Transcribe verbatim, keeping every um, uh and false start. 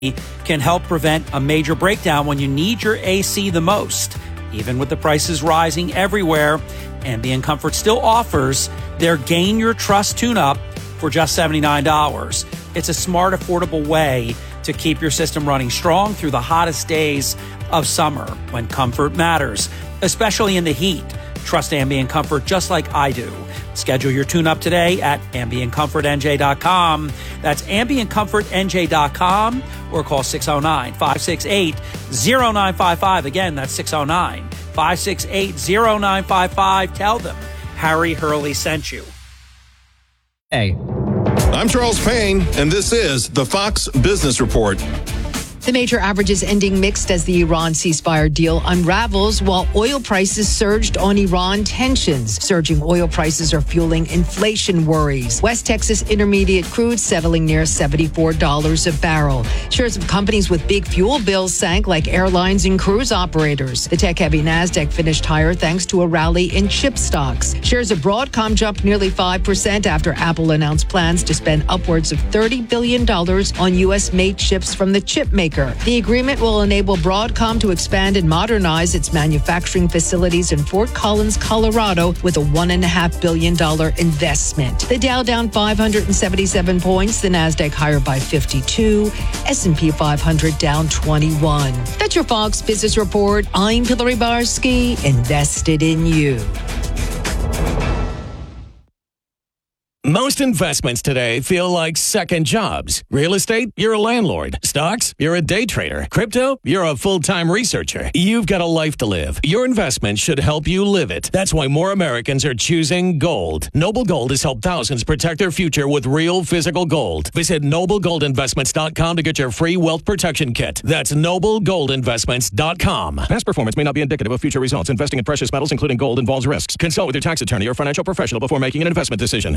can help prevent a major breakdown when you need your A C the most. Even with the prices rising everywhere, Ambient Comfort still offers their Gain Your Trust tune-up for just seventy-nine dollars. It's a smart, affordable way to keep your system running strong through the hottest days of summer when comfort matters, especially in the heat. Trust Ambient Comfort just like I do. Schedule your tune-up today at ambient comfort n j dot com. That's ambient comfort n j dot com or call six oh nine, five six eight, oh nine five five. Again, that's six oh nine, five six eight, oh nine five five. Tell them Harry Hurley sent you. Hey. I'm Charles Payne, and this is the Fox Business Report. The major averages ending mixed as the Iran ceasefire deal unravels while oil prices surged on Iran tensions. Surging oil prices are fueling inflation worries. West Texas Intermediate crude settling near seventy-four dollars a barrel. Shares of companies with big fuel bills sank like airlines and cruise operators. The tech-heavy NASDAQ finished higher thanks to a rally in chip stocks. Shares of Broadcom jumped nearly five percent after Apple announced plans to spend upwards of thirty billion dollars on U S-made chips from the chip maker. The agreement will enable Broadcom to expand and modernize its manufacturing facilities in Fort Collins, Colorado, with a one point five billion dollars investment. The Dow down five hundred seventy-seven points, the NASDAQ higher by fifty-two, S and P five hundred down twenty-one. That's your Fox Business Report. I'm Hillary Barsky, invested in you. Most investments today feel like second jobs. Real estate, you're a landlord. Stocks, you're a day trader. Crypto, you're a full-time researcher. You've got a life to live. Your investment should help you live it. That's why more Americans are choosing gold. Noble Gold has helped thousands protect their future with real physical gold. Visit noble gold investments dot com to get your free wealth protection kit. That's noble gold investments dot com. Past performance may not be indicative of future results. Investing in precious metals, including gold, involves risks. Consult with your tax attorney or financial professional before making an investment decision.